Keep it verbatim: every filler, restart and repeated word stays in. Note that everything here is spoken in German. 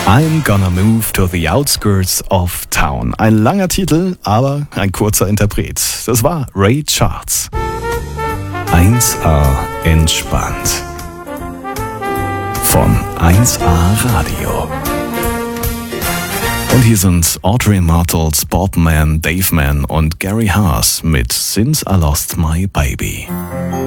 I'm gonna move to the outskirts of town. Ein langer Titel, aber ein kurzer Interpret. Das war Ray Charles. eins A entspannt. Von eins A Radio. Und hier sind Audrey Martels, Bob Mann, Dave Mann und Gary Haas mit Since I Lost My Baby.